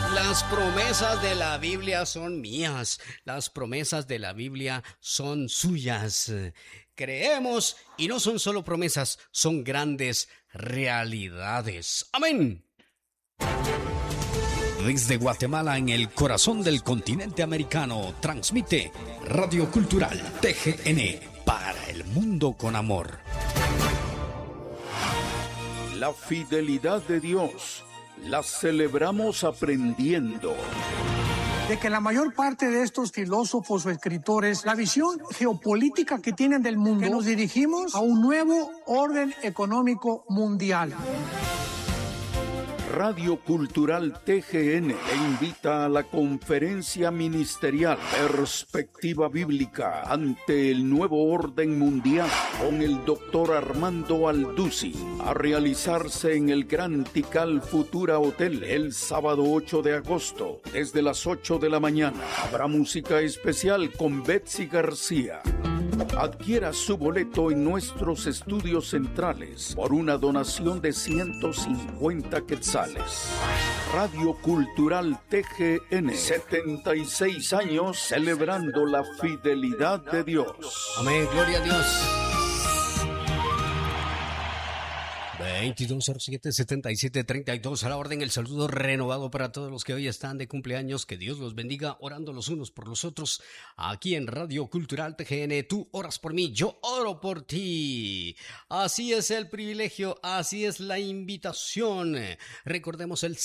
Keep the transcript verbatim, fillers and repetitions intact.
Las promesas de la Biblia son mías, las promesas de la Biblia son suyas. Creemos y no son solo promesas, son grandes realidades. Amén. Desde Guatemala, en el corazón del continente americano, transmite Radio Cultural T G N para el mundo con amor. La fidelidad de Dios la celebramos aprendiendo. De que la mayor parte de estos filósofos o escritores, la visión geopolítica que tienen del mundo, que nos dirigimos a un nuevo orden económico mundial. Radio Cultural T G N te invita a la conferencia ministerial Perspectiva Bíblica ante el nuevo orden mundial con el doctor Armando Aldusi, a realizarse en el Gran Tikal Futura Hotel el sábado ocho de agosto desde las ocho de la mañana. Habrá música especial con Betsy García. Adquiera su boleto en nuestros estudios centrales por una donación de ciento cincuenta quetzales. Radio Cultural T G N, setenta y seis años celebrando la fidelidad de Dios. Amén, gloria a Dios. veintidós cero siete setenta y siete treinta y dos a la orden, el saludo renovado para todos los que hoy están de cumpleaños. Que Dios los bendiga, orando los unos por los otros. Aquí en Radio Cultural T G N, tú oras por mí, yo oro por ti. Así es el privilegio, así es la invitación. Recordemos el